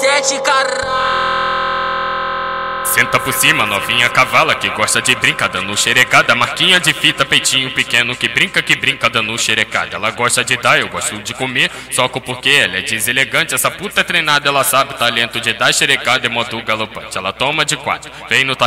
7, caralho. Senta por cima, novinha cavala que gosta de brincar dando xerecada. Marquinha de fita, peitinho pequeno que brinca dando xerecada. Ela gosta de dar, eu gosto de comer, soco porque ela é deselegante. Essa puta é treinada, ela sabe o talento de dar xerecada. É modo galopante, ela toma de 4, vem no